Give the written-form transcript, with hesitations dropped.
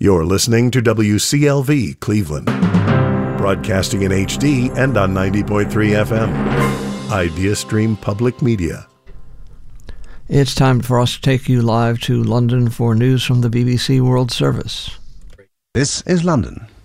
You're listening to WCLV Cleveland, broadcasting in HD and on 90.3 FM. Idea Stream Public Media. It's time for us to take you live to London for news from the BBC World Service. This is London.